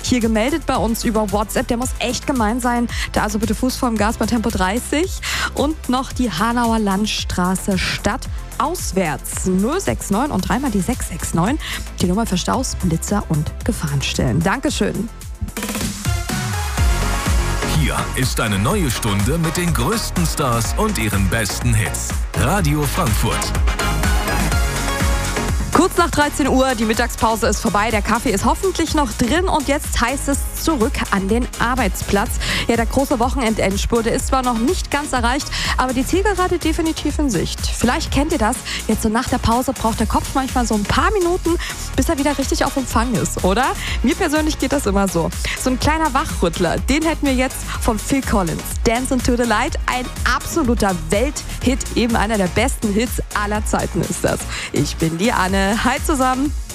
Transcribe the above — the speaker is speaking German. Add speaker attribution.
Speaker 1: hier gemeldet bei uns über WhatsApp. Der muss echt gemein sein. Da also bitte Fuß vorm Gas bei Tempo 30. Und noch die Hanauer Landstraße Stadt auswärts 069 und dreimal die 669. Die Nummer für Staus, Blitzer und Gefahrenstellen. Dankeschön.
Speaker 2: Hier ist eine neue Stunde mit den größten Stars und ihren besten Hits. Radio Frankfurt.
Speaker 1: Kurz nach 13 Uhr, die Mittagspause ist vorbei, der Kaffee ist hoffentlich noch drin und jetzt heißt es zurück an den Arbeitsplatz. Ja, der große Wochenendendspurt, der ist zwar noch nicht ganz erreicht, aber die Zielgerade definitiv in Sicht. Vielleicht kennt ihr das, jetzt so nach der Pause braucht der Kopf manchmal so ein paar Minuten, bis er wieder richtig auf Empfang ist, oder? Mir persönlich geht das immer so. So ein kleiner Wachrüttler, den hätten wir jetzt von Phil Collins. Dance into the Light, ein absoluter Welthit, eben einer der besten Hits aller Zeiten ist das. Ich bin die Anne. Hi zusammen.